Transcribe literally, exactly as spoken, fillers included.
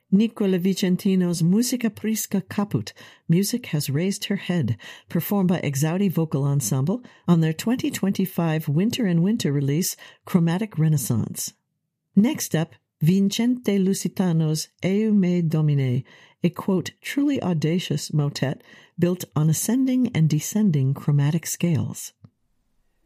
Nicola Vicentino's Musica Prisca Caput, Music Has Raised Her Head, performed by Exaudi Vocal Ensemble on their twenty twenty-five Winter and Winter release, Chromatic Renaissance. Next up, Vincente Lusitano's Eu me Domine, a, quote, truly audacious motet built on ascending and descending chromatic scales.